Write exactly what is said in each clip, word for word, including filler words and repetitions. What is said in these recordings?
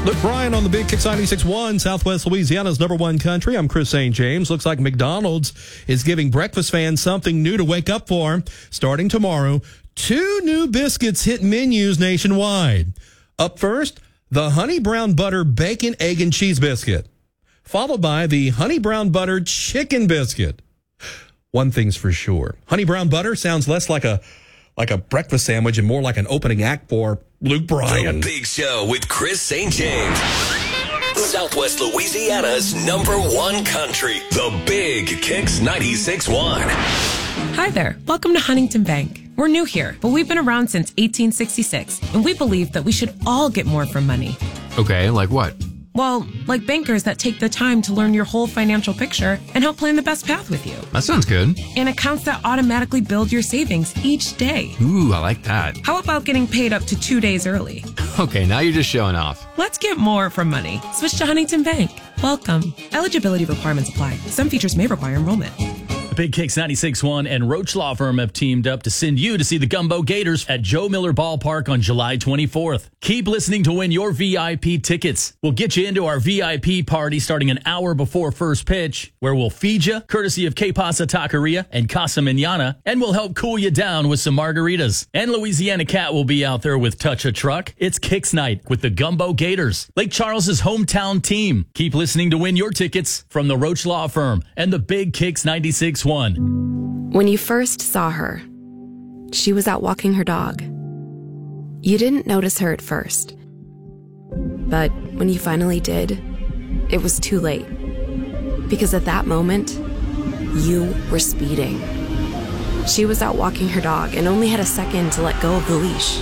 Luke Bryan on the Big Kicks ninety-six point one, Southwest Louisiana's number one country. I'm Chris Saint James. Looks like McDonald's is giving breakfast fans something new to wake up for. Starting tomorrow, two new biscuits hit menus nationwide. Up first, the Honey Brown Butter Bacon, Egg, and Cheese Biscuit, followed by the Honey Brown Butter Chicken Biscuit. One thing's for sure. Honey Brown Butter sounds less like a like a breakfast sandwich and more like an opening act for Luke Bryan. The Big Show with Chris Saint James. Southwest Louisiana's number one country. The Big Kicks ninety-six point one. Hi there. Welcome to Huntington Bank. We're new here, but we've been around since eighteen sixty-six, and we believe that we should all get more from money. Okay, like what? Well, like bankers that take the time to learn your whole financial picture and help plan the best path with you. That sounds good. And accounts that automatically build your savings each day. Ooh, I like that. How about getting paid up to two days early? Okay, now you're just showing off. Let's get more from money. Switch to Huntington Bank. Welcome. Eligibility requirements apply. Some features may require enrollment. Big Kicks ninety-six point one and Roach Law Firm have teamed up to send you to see the Gumbo Gators at Joe Miller Ballpark on July twenty-fourth. Keep listening to win your V I P tickets. We'll get you into our V I P party starting an hour before first pitch, where we'll feed you, courtesy of Que Pasa Taqueria and Casa Manana, and we'll help cool you down with some margaritas. And Louisiana Cat will be out there with Touch a Truck. It's Kicks Night with the Gumbo Gators, Lake Charles's hometown team. Keep listening to win your tickets from the Roach Law Firm and the Big Kicks ninety-six point one. When you first saw her, she was out walking her dog. You didn't notice her at first. But when you finally did, it was too late. Because at that moment, you were speeding. She was out walking her dog and only had a second to let go of the leash.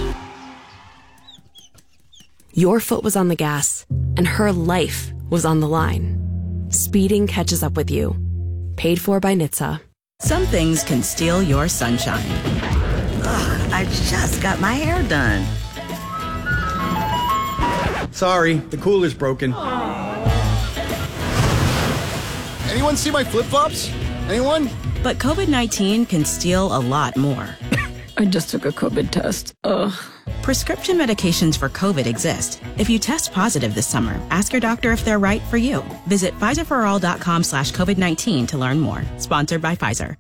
Your foot was on the gas, and her life was on the line. Speeding catches up with you. Paid for by N H T S A. Some things can steal your sunshine. Ugh, I just got my hair done. Sorry, the cooler's broken. Anyone see my flip-flops? Anyone? But COVID nineteen can steal a lot more. I just took a COVID test. Ugh. Prescription medications for COVID exist. If you test positive this summer, ask your doctor if they're right for you. Visit Pfizerforall.com slash COVID-19 to learn more. Sponsored by Pfizer.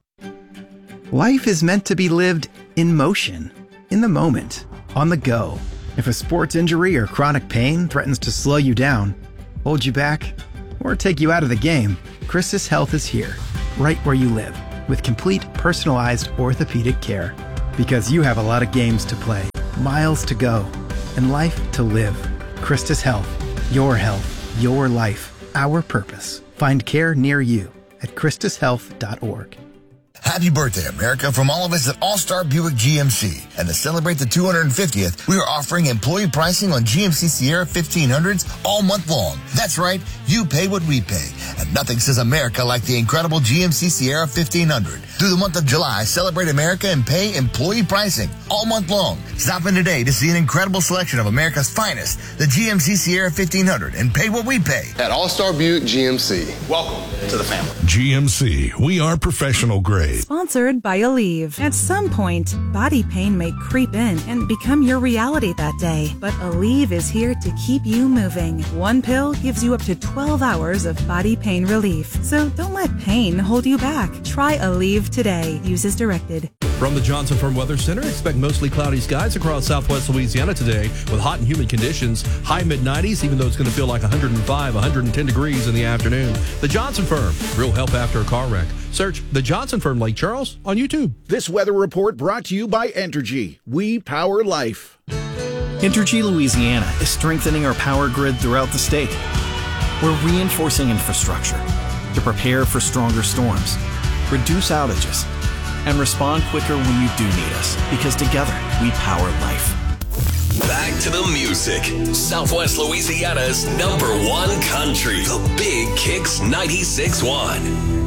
Life is meant to be lived in motion, in the moment, on the go. If a sports injury or chronic pain threatens to slow you down, hold you back, or take you out of the game, Christus Health is here, right where you live, with complete personalized orthopedic care. Because you have a lot of games to play, miles to go, and life to live. Christus Health. Your health. Your life. Our purpose. Find care near you at christus health dot org. Happy birthday, America, from all of us at All-Star Buick G M C. And to celebrate the two hundred fiftieth, we are offering employee pricing on G M C Sierra fifteen hundreds all month long. That's right, you pay what we pay. And nothing says America like the incredible G M C Sierra fifteen hundred. Through the month of July, celebrate America and pay employee pricing all month long. Stop in today to see an incredible selection of America's finest, the G M C Sierra fifteen hundred, and pay what we pay. At All-Star Buick G M C. Welcome to the family. G M C, we are professional grade. Sponsored by Aleve. At some point, body pain may creep in and become your reality that day. But Aleve is here to keep you moving. One pill gives you up to twelve hours of body pain relief. So don't let pain hold you back. Try Aleve today. Use as directed. From the Johnson Firm Weather Center, expect mostly cloudy skies across southwest Louisiana today with hot and humid conditions. High mid nineties, even though it's going to feel like one hundred five, one hundred ten degrees in the afternoon. The Johnson Firm, real help after a car wreck. Search The Johnson Firm Lake Charles on YouTube. This weather report brought to you by Entergy. We power life. Entergy Louisiana is strengthening our power grid throughout the state. We're reinforcing infrastructure to prepare for stronger storms, reduce outages, and respond quicker when you do need us, because together we power life. Back to the music. Southwest Louisiana's number one country. The Big Kicks ninety-six point one.